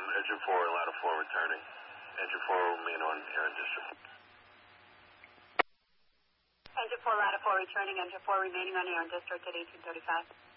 Engine 4, ladder 4 returning. Engine 4 will remain on air in district. Engine 4, ladder 4 returning. Engine 4 remaining on air in district at 1835.